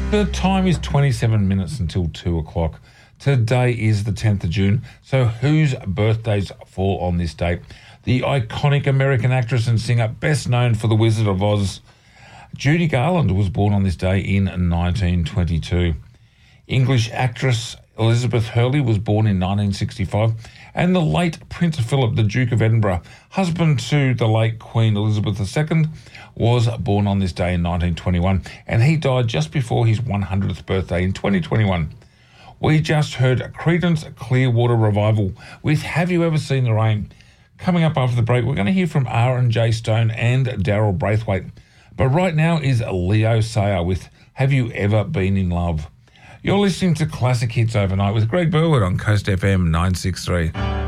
The time is 27 minutes until 2 o'clock. Today is the 10th of June, so whose birthdays fall on this date? The iconic American actress and singer best known for The Wizard of Oz, Judy Garland, was born on this day in 1922. English actress Elizabeth Hurley was born in 1965, and the late Prince Philip, the Duke of Edinburgh, husband to the late Queen Elizabeth II, was born on this day in 1921, and he died just before his 100th birthday in 2021. We just heard Creedence Clearwater Revival with Have You Ever Seen the Rain? Coming up after the break, we're going to hear from R&J Stone and Daryl Braithwaite. But right now is Leo Sayer with Have You Ever Been in Love? You're listening to Classic Hits Overnight with Greg Burwood on Coast FM 963.